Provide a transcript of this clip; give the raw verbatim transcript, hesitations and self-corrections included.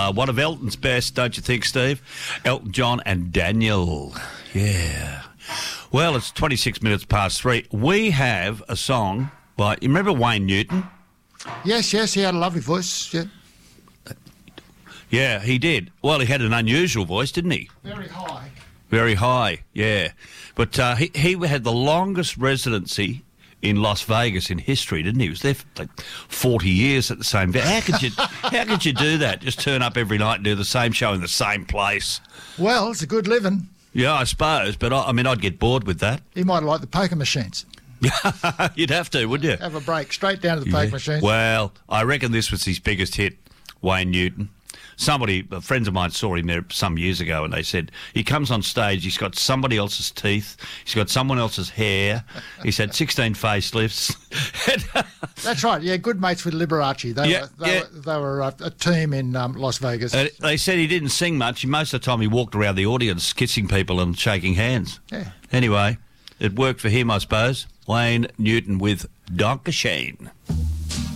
uh, one of Elton's best, don't you think, Steve? Elton John and Daniel. Yeah. Well, it's twenty-six minutes past three. We have a song by, you remember Wayne Newton? Yes, yes, he had a lovely voice, yeah. Yeah, he did. Well, he had an unusual voice, didn't he? Very high. Very high, yeah. But uh, he, he had the longest residency in Las Vegas in history, didn't he? He was there for like forty years at the same venue. How could you, how could you do that? Just turn up every night and do the same show in the same place? Well, it's a good living. Yeah, I suppose, but I, I mean, I'd get bored with that. He might like the poker machines. You'd have to, wouldn't you? Have a break, straight down to the poker Yeah. machines. Well, I reckon this was his biggest hit, Wayne Newton. Somebody, friends of mine saw him there some years ago and they said, he comes on stage, he's got somebody else's teeth, he's got someone else's hair, he's had sixteen facelifts. That's right, yeah, good mates with Liberace. They Yeah, were, they yeah. were, they were a, a team in um, Las Vegas. Uh, they said he didn't sing much. Most of the time he walked around the audience kissing people and shaking hands. Yeah. Anyway, it worked for him, I suppose. Wayne Newton with Dankeschön.